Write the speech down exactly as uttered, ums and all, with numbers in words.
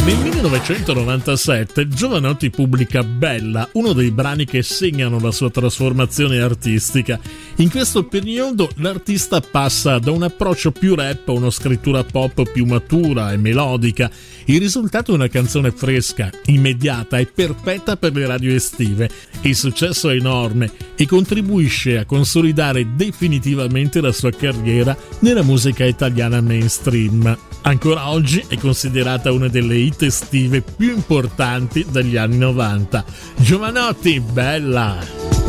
Nel millenovecentonovantasette Jovanotti pubblica Bella, uno dei brani che segnano la sua trasformazione artistica. In questo periodo l'artista passa da un approccio più rap a una scrittura pop più matura e melodica. Il risultato è una canzone fresca, immediata e perfetta per le radio estive. Il successo è enorme e contribuisce a consolidare definitivamente la sua carriera nella musica italiana mainstream. Ancora oggi è considerata una delle hit estive più importanti degli anni novanta. Jovanotti, Bella!